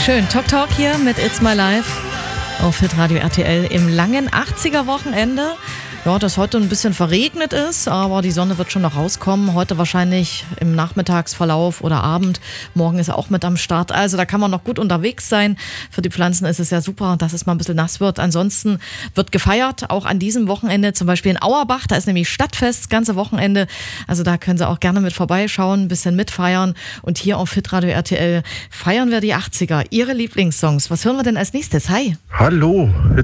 Schön. Talk Talk hier mit It's My Life auf Hitradio RTL im langen 80er-Wochenende. Ja, das heute ein bisschen verregnet ist, aber die Sonne wird schon noch rauskommen. Heute wahrscheinlich im Nachmittagsverlauf oder Abend. Morgen ist er auch mit am Start. Also da kann man noch gut unterwegs sein. Für die Pflanzen ist es ja super, dass es mal ein bisschen nass wird. Ansonsten wird gefeiert, auch an diesem Wochenende, zum Beispiel in Auerbach. Da ist nämlich Stadtfest, das ganze Wochenende. Also da können Sie auch gerne mit vorbeischauen, ein bisschen mitfeiern. Und hier auf Hitradio RTL feiern wir die 80er. Ihre Lieblingssongs. Was hören wir denn als nächstes? Hi. Hallo,